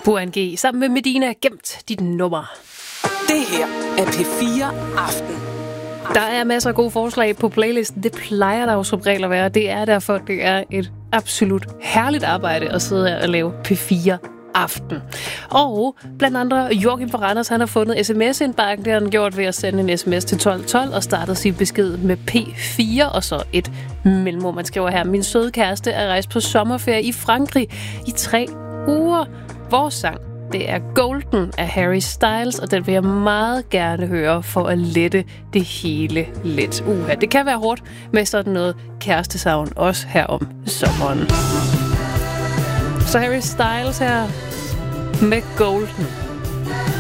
Buan G. sammen med Medina gemt dit nummer. Det her er P4 Aften. Der er masser af gode forslag på playlisten. Det plejer der jo som regel at være. Det er derfor, det er et absolut herligt arbejde at sidde her og lave P4 Aften. Og blandt andre Joachim fra Randers, han har fundet sms-indbakken. Det har han gjort ved at sende en sms til 1212 og startet sin besked med P4 og så et mellemrum. Man skriver her: min søde kæreste er rejst på sommerferie i Frankrig i 3 uger. Vores sang, det er Golden af Harry Styles, og den vil jeg meget gerne høre for at lette det hele lidt. Det kan være hårdt med sådan noget kærestesavn, også her om sommeren. Så Harry Styles her med Golden.